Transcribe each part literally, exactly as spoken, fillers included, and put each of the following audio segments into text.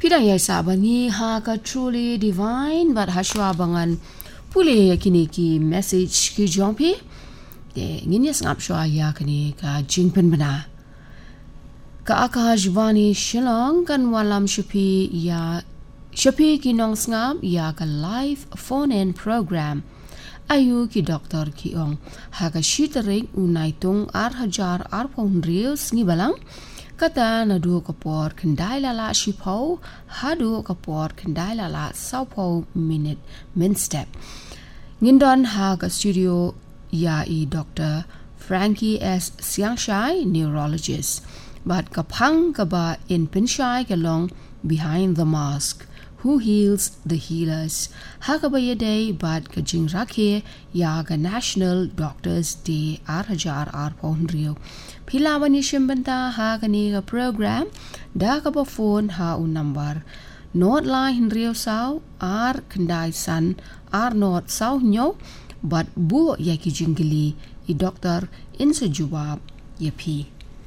Pidang yai sabangi ha ka truly divine but hashwa bangan pule kini ki message ki jompi de nginya sangap shwa ya kini ka jingpen bana ka akashvani shillong kan walam shupi ya shupi ki nong sangap ya ka live phone in program ayu ki doktor ki ong ha ka shitering unai tung ar hajar ar pon reels ngi balang kata na du kapor kendai lala shipau hadu kapor kendai lala saupo minute min step ngindon ha ka studio ya i Doctor Frankie S Siangshai neurologist but kapang kaba in Pinshai kalong behind the mask who heals the healers ha ka day but ka jingrake ya ka National Doctors Day ar hajar ar pon rio Pilawani shimbanta ha kaniga program da ka ba phone ha un number not line rio sao ar kendai san ar not sao nyo but bu yaki jingli I doctor insa jawab yapi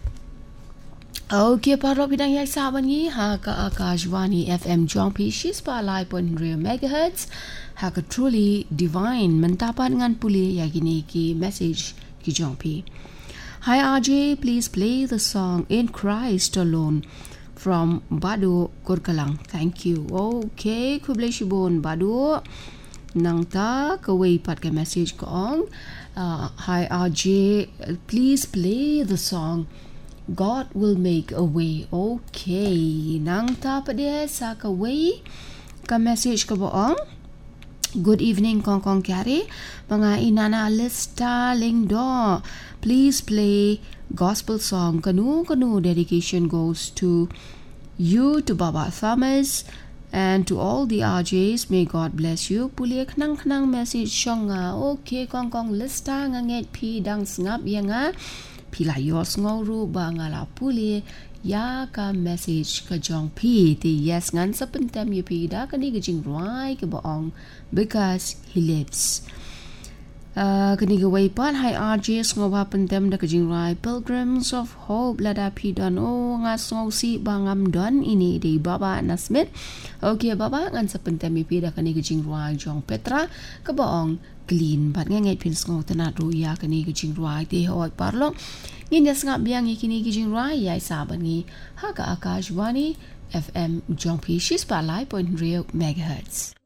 Okay para bidang yak saban ni ha ka Akashvani F M Jompi she's pa live on rio megahertz ha ka truly divine mentapan ngan puli yakini ki message ki Jompi Hi R J, please play the song In Christ Alone from Badu Kurkalang. Thank you. Okay, kubleshibon Badu. Nang ta kaway pat ka message ko ong. Uh, hi R J, please play the song God Will Make a Way. Okay, nang ta pa de sa kaway ka message ko ba ong. Good evening, Kong Kong Kari. Mga inana lista lingdo. Please play gospel song. Kanu Kanu dedication goes to you, to Baba Thomas, and to all the R Js. May God bless you. Puliak nang nang message shonga. Okay, Kong Kong lista nganget pi dang ngap yanga. Pila yos ngoro ba ngala puli. Ya ka message ka jong pi ti yes ngan sa pentem yu pi da kani ka jing ruai ka baong because he lives. Uh, kani ka way pan hi R J ngoba pentem da ka jing ruai Pilgrims of Hope lada pi don o nga song si bangam don ini di Baba Nasmit. Okay Baba ngan sa pentem yu pi da kani ka jing ruai jong Petra ka baong clean bat nga ngay pins ngong tanat ruya kani ka jing ruai ti hoy parlong Nginya sangap biang ikini kijing rai yai saban ni ha ka Akashvani F M Jompi she's pa live point real megahertz.